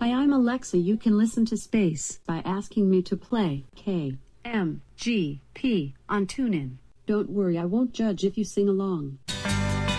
Hi, I'm Alexa. You can listen to Space by asking me to play KMGP on TuneIn. Don't worry, I won't judge if you sing along.